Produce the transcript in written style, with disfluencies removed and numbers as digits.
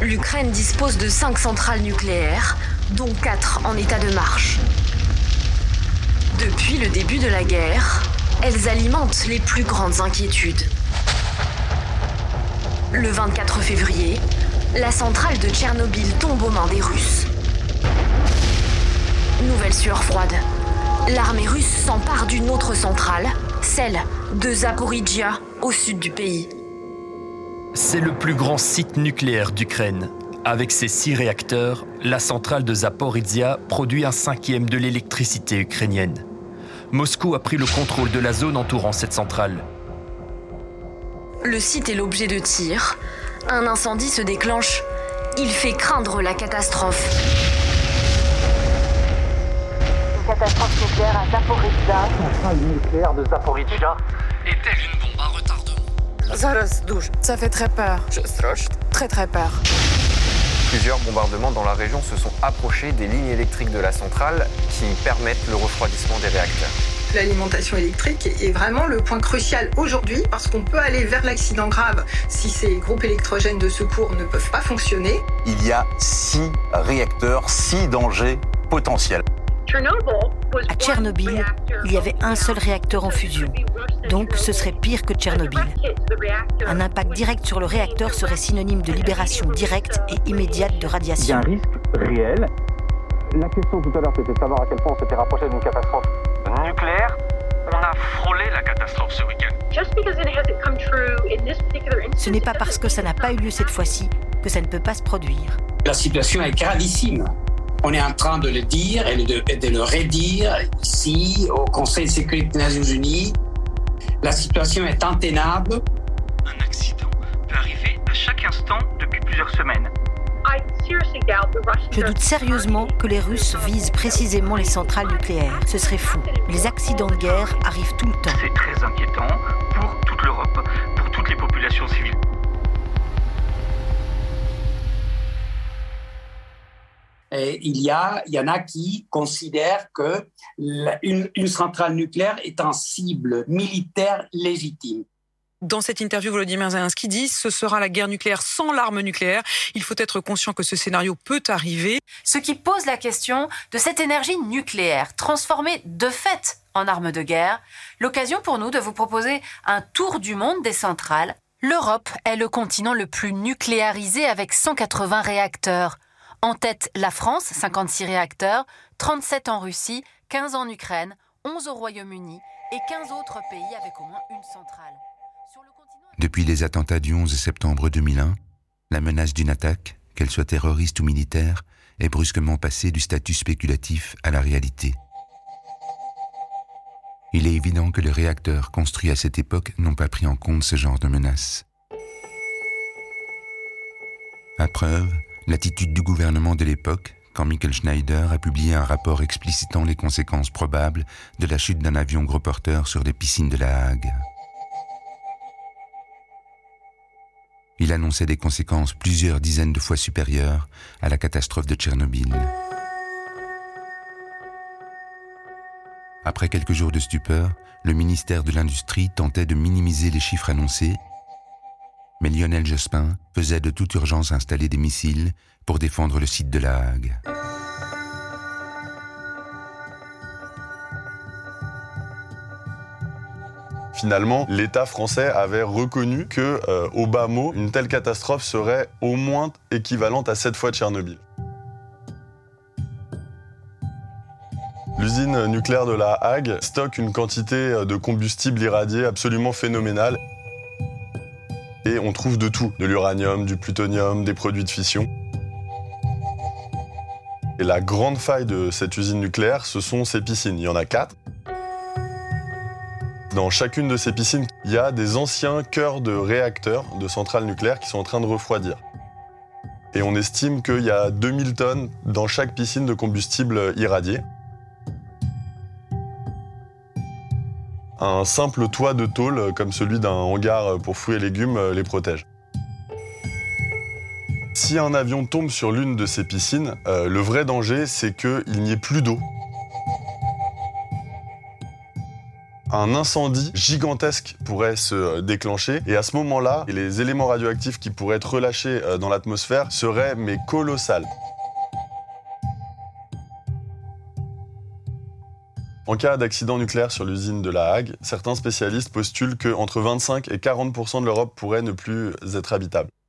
L'Ukraine dispose de 5 centrales nucléaires, dont 4 en état de marche. Depuis le début de la guerre, elles alimentent les plus grandes inquiétudes. Le 24 février, la centrale de Tchernobyl tombe aux mains des Russes. Nouvelle sueur froide. L'armée russe s'empare d'une autre centrale, celle de Zaporijia, au sud du pays. C'est le plus grand site nucléaire d'Ukraine. Avec ses 6 réacteurs, la centrale de Zaporijia produit 1/5 de l'électricité ukrainienne. Moscou a pris le contrôle de la zone entourant cette centrale. Le site est l'objet de tirs. Un incendie se déclenche. Il fait craindre la catastrophe. Une catastrophe nucléaire à Zaporijia. La centrale nucléaire de Zaporijia est-elle une bombe à retardement? Ça fait très peur. Très très peur. Plusieurs bombardements dans la région se sont approchés des lignes électriques de la centrale qui permettent le refroidissement des réacteurs. L'alimentation électrique est vraiment le point crucial aujourd'hui parce qu'on peut aller vers l'accident grave si ces groupes électrogènes de secours ne peuvent pas fonctionner. Il y a 6 réacteurs, 6 dangers potentiels. À Tchernobyl, il y avait un seul réacteur en fusion. Donc ce serait pire que Tchernobyl. Un impact direct sur le réacteur serait synonyme de libération directe et immédiate de radiation. Il y a un risque réel. La question tout à l'heure, c'était de savoir à quel point on s'était rapproché d'une catastrophe Nucléaire, on a frôlé la catastrophe ce week-end. Ce n'est pas parce que ça n'a pas eu lieu cette fois-ci que ça ne peut pas se produire. La situation est gravissime. On est en train de le dire et de le redire ici, au Conseil de sécurité des Nations Unies. La situation est intenable. Un accident peut arriver à chaque instant depuis plusieurs semaines. Je doute sérieusement que les Russes visent précisément les centrales nucléaires. Ce serait fou. Les accidents de guerre arrivent tout le temps. C'est très inquiétant pour toute l'Europe, pour toutes les populations civiles. Et il y en a qui considèrent que une centrale nucléaire est une cible militaire légitime. Dans cette interview, Volodymyr Zelensky dit « Ce sera la guerre nucléaire sans l'arme nucléaire. Il faut être conscient que ce scénario peut arriver. » Ce qui pose la question de cette énergie nucléaire transformée de fait en arme de guerre. L'occasion pour nous de vous proposer un tour du monde des centrales. L'Europe est le continent le plus nucléarisé avec 180 réacteurs. En tête, la France, 56 réacteurs, 37 en Russie, 15 en Ukraine, 11 au Royaume-Uni et 15 autres pays avec au moins une centrale. Depuis les attentats du 11 septembre 2001, la menace d'une attaque, qu'elle soit terroriste ou militaire, est brusquement passée du statut spéculatif à la réalité. Il est évident que les réacteurs construits à cette époque n'ont pas pris en compte ce genre de menace. À preuve, l'attitude du gouvernement de l'époque, quand Michael Schneider a publié un rapport explicitant les conséquences probables de la chute d'un avion gros porteur sur les piscines de La Hague. Il annonçait des conséquences plusieurs dizaines de fois supérieures à la catastrophe de Tchernobyl. Après quelques jours de stupeur, le ministère de l'Industrie tentait de minimiser les chiffres annoncés, mais Lionel Jospin faisait de toute urgence installer des missiles pour défendre le site de La Hague. Finalement, l'État français avait reconnu que, au bas mot, une telle catastrophe serait au moins équivalente à 7 fois Tchernobyl. L'usine nucléaire de La Hague stocke une quantité de combustible irradié absolument phénoménale. Et on trouve de tout, de l'uranium, du plutonium, des produits de fission. Et la grande faille de cette usine nucléaire, ce sont ses piscines. Il y en a 4. Dans chacune de ces piscines, il y a des anciens cœurs de réacteurs de centrales nucléaires qui sont en train de refroidir. Et on estime qu'il y a 2000 tonnes dans chaque piscine de combustible irradié. Un simple toit de tôle, comme celui d'un hangar pour fruits et légumes, les protège. Si un avion tombe sur l'une de ces piscines, le vrai danger, c'est qu'il n'y ait plus d'eau. un incendie gigantesque pourrait se déclencher. Et à ce moment-là, les éléments radioactifs qui pourraient être relâchés dans l'atmosphère seraient mais colossales. En cas d'accident nucléaire sur l'usine de La Hague, certains spécialistes postulent qu'entre 25 et 40% de l'Europe pourrait ne plus être habitable.